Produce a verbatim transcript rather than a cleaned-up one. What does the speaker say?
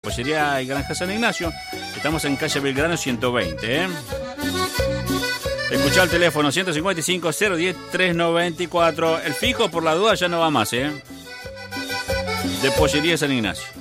Pollería y Granja San Ignacio. Estamos en calle Belgrano ciento veinte, ¿eh? Escuchá el teléfono ciento cincuenta y cinco, cero diez, trescientos noventa y cuatro. El fijo, por la duda, ya no va más, ¿eh? De Pollería San Ignacio.